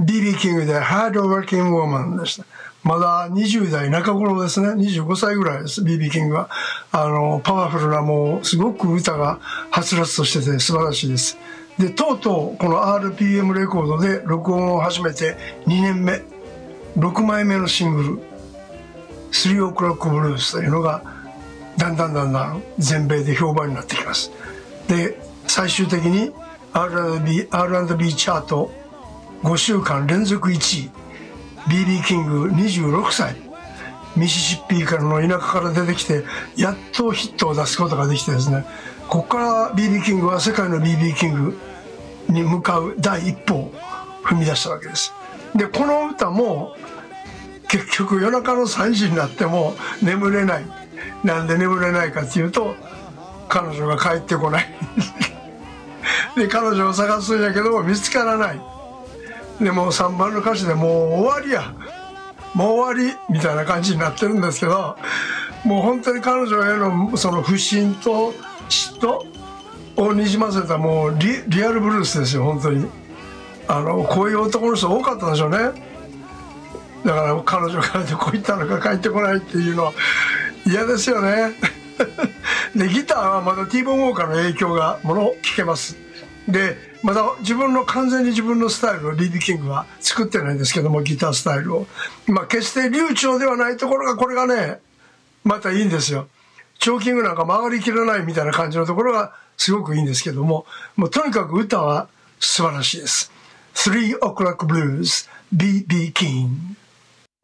BB キングで Hard Working Woman でした。まだ20代中頃ですね。25歳ぐらいです、BB キングは。パワフルな、もうすごく歌がはつらつとしてて素晴らしいです。でとうとうこの RPM レコードで録音を始めて2年目、6枚目のシングル「3 O'Clock Blues」というのがだんだん全米で評判になってきます。で最終的に R&B チャート5週間連続1位、 BB キング26歳、ミシシッピからの田舎から出てきてやっとヒットを出すことができてですね、ここから BB キングは世界の BB キングに向かう第一歩を踏み出したわけです。でこの歌も結局夜中の3時になっても眠れない。なんで眠れないかっていうと、彼女が帰ってこないで彼女を探すんやけど見つからない。でもう3番の歌詞でもう終わりや、もう終わりみたいな感じになってるんですけど、もう本当に彼女へのその不信と嫉妬をにじませたもうリアルブルースですよ。本当にこういう男の人多かったでしょうね。だから彼女がどこ行ったのか帰ってこないっていうのは嫌ですよねでギターはまだティーボン・ウォーカーの影響が聞けます。でまだ完全に自分のスタイルを BB キングは作ってないんですけども、ギタースタイルを決して流暢ではないところがこれがねまたいいんですよ。チョーキングなんか曲がりきらないみたいな感じのところがすごくいいんですけども、とにかく歌は素晴らしいです。3 O'Clock Blues BB King